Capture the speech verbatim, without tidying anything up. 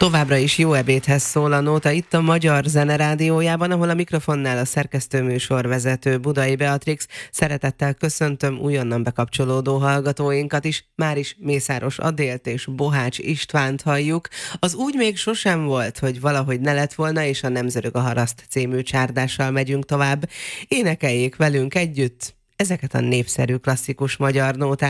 Továbbra is jó ebédhez szól a nóta itt a Magyar Zene Rádiójában, ahol a mikrofonnál a szerkesztőműsorvezető Budai Beatrix. Szeretettel köszöntöm újonnan bekapcsolódó hallgatóinkat is. Már is Mészáros Adélt és Bohács Istvánt halljuk. Az úgy még sosem volt, hogy valahogy ne lett volna, és a Nem zörög a haraszt című csárdással megyünk tovább. Énekeljék velünk együtt ezeket a népszerű klasszikus magyar nótákat.